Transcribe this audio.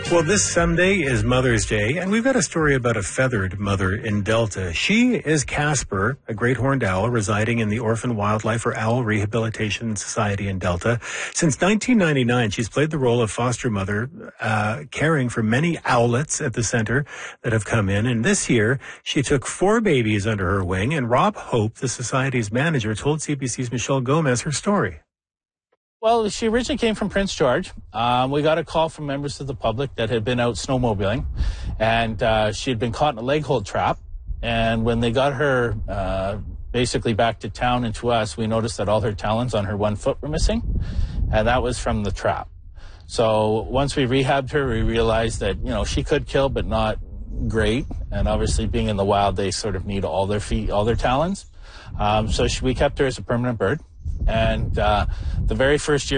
Well, this Sunday is Mother's Day, and we've got a story about a feathered mother in Delta. She is Casper, a great horned owl residing in the Orphan Wildlife or Owl Rehabilitation Society in Delta. Since 1999, she's played the role of foster mother, caring for many owlets at the center that have come in. And this year, she took 4 babies under her wing, and Rob Hope, the society's manager, told CBC's Michelle Gomez her story. Well, she originally came from Prince George. We got a call from members of the public that had been out snowmobiling, and she had been caught in a leg hold trap. And when they got her basically back to town and to us, we noticed that all her talons on her one foot were missing, and that was from the trap. So once we rehabbed her, we realized that, she could kill, but not great. And obviously being in the wild, they sort of need all their feet, all their talons. So we kept her as a permanent bird. And the very first year